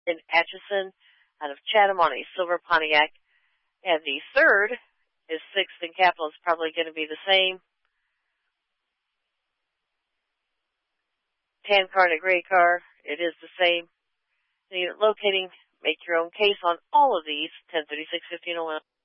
in Atchison out of Chatham on a silver Pontiac. And the third is 6th in Capital. It's probably going to be the same. Tan car and a gray car. It is the same. Locating, make your own case on all of these. 1036-1501.